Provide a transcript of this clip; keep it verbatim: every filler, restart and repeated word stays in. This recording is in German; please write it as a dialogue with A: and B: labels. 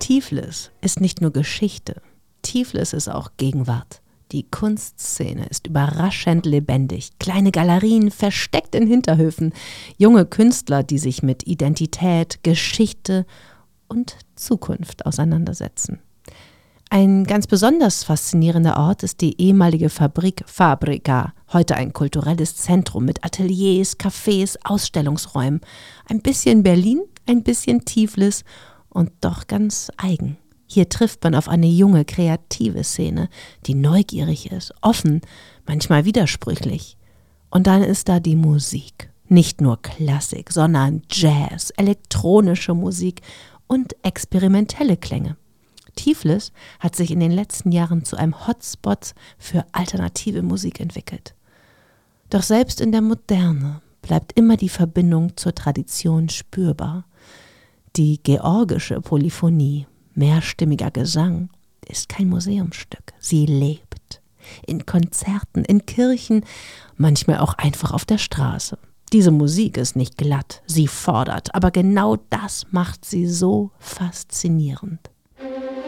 A: Tiflis ist nicht nur Geschichte, Tiflis ist auch Gegenwart. Die Kunstszene ist überraschend lebendig. Kleine Galerien versteckt in Hinterhöfen. Junge Künstler, die sich mit Identität, Geschichte und Zukunft auseinandersetzen. Ein ganz besonders faszinierender Ort ist die ehemalige Fabrik Fabrica, heute ein kulturelles Zentrum mit Ateliers, Cafés, Ausstellungsräumen. Ein bisschen Berlin, ein bisschen Tiflis und doch ganz eigen. Hier trifft man auf eine junge, kreative Szene, die neugierig ist, offen, manchmal widersprüchlich. Und dann ist da die Musik. Nicht nur Klassik, sondern Jazz, elektronische Musik und experimentelle Klänge. Tiflis hat sich in den letzten Jahren zu einem Hotspot für alternative Musik entwickelt. Doch selbst in der Moderne bleibt immer die Verbindung zur Tradition spürbar. Die georgische Polyphonie, mehrstimmiger Gesang, ist kein Museumsstück. Sie lebt. In Konzerten, in Kirchen, manchmal auch einfach auf der Straße. Diese Musik ist nicht glatt, sie fordert, aber genau das macht sie so faszinierend.